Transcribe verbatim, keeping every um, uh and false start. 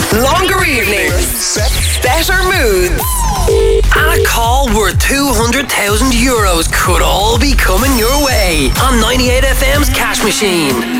Longer evenings. Better moods. And a call worth two hundred thousand euros could all be coming your way on ninety-eight F M's Cash Machine.